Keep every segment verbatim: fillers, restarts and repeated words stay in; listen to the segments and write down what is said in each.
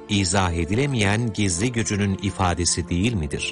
izah edilemeyen gizli gücünün ifadesi değil midir?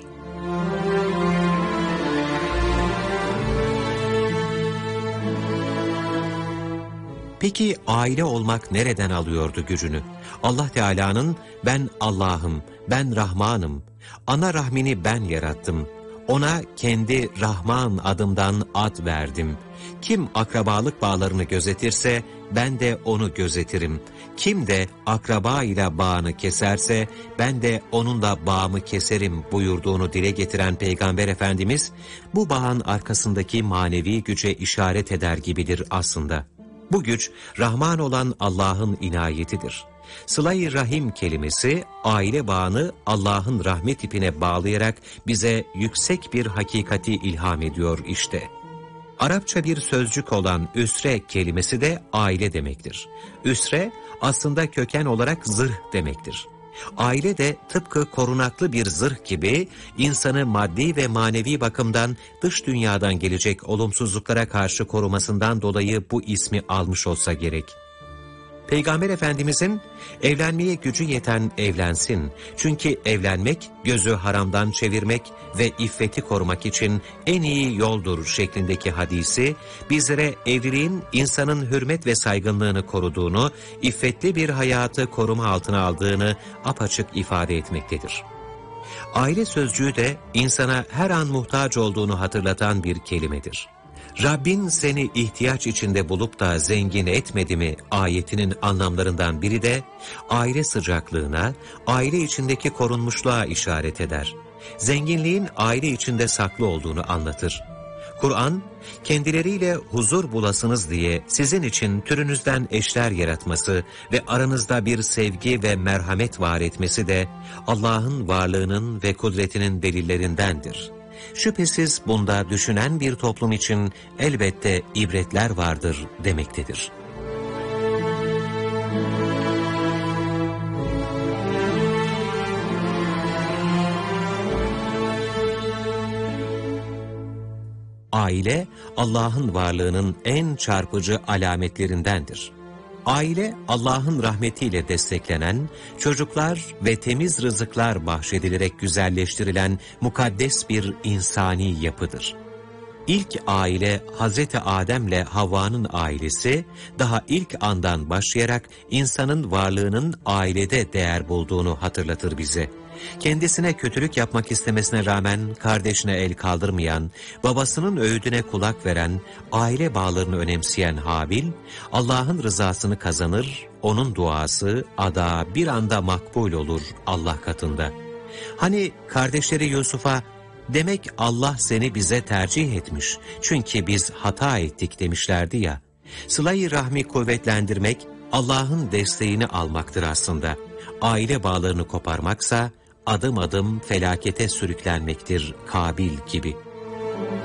Peki aile olmak nereden alıyordu gücünü? Allah Teala'nın ben Allah'ım, ben Rahman'ım, ana rahmini ben yarattım, ona kendi Rahman adımdan ad verdim. Kim akrabalık bağlarını gözetirse ben de onu gözetirim. Kim de akraba ile bağını keserse ben de onunla bağımı keserim buyurduğunu dile getiren Peygamber Efendimiz bu bağın arkasındaki manevi güce işaret eder gibidir aslında. Bu güç Rahman olan Allah'ın inayetidir. Sıla-i Rahim kelimesi aile bağını Allah'ın rahmet ipine bağlayarak bize yüksek bir hakikati ilham ediyor işte. Arapça bir sözcük olan üsre kelimesi de aile demektir. Üsre aslında köken olarak zırh demektir. Aile de tıpkı korunaklı bir zırh gibi insanı maddi ve manevi bakımdan dış dünyadan gelecek olumsuzluklara karşı korumasından dolayı bu ismi almış olsa gerek. Peygamber Efendimizin evlenmeye gücü yeten evlensin. Çünkü evlenmek gözü haramdan çevirmek ve iffeti korumak için en iyi yoldur şeklindeki hadisi bizlere evliliğin insanın hürmet ve saygınlığını koruduğunu, iffetli bir hayatı koruma altına aldığını apaçık ifade etmektedir. Aile sözcüğü de insana her an muhtaç olduğunu hatırlatan bir kelimedir. Rabbin seni ihtiyaç içinde bulup da zengin etmedi mi ayetinin anlamlarından biri de aile sıcaklığına, aile içindeki korunmuşluğa işaret eder. Zenginliğin aile içinde saklı olduğunu anlatır. Kur'an, kendileriyle huzur bulasınız diye sizin için türünüzden eşler yaratması ve aranızda bir sevgi ve merhamet var etmesi de Allah'ın varlığının ve kudretinin delillerindendir. Şüphesiz bunda düşünen bir toplum için elbette ibretler vardır demektedir. Aile, Allah'ın varlığının en çarpıcı alametlerindendir. Aile, Allah'ın rahmetiyle desteklenen, çocuklar ve temiz rızıklar bahşedilerek güzelleştirilen mukaddes bir insani yapıdır. İlk aile Hazreti Adem'le Havva'nın ailesi, daha ilk andan başlayarak insanın varlığının ailede değer bulduğunu hatırlatır bize. Kendisine kötülük yapmak istemesine rağmen kardeşine el kaldırmayan, babasının öğüdüne kulak veren, aile bağlarını önemseyen Habil, Allah'ın rızasını kazanır, onun duası, ada bir anda makbul olur Allah katında. Hani kardeşleri Yusuf'a, demek Allah seni bize tercih etmiş, çünkü biz hata ettik demişlerdi ya, sıla-i rahmi kuvvetlendirmek, Allah'ın desteğini almaktır aslında. Aile bağlarını koparmaksa, adım adım felakete sürüklenmektir Kabil gibi.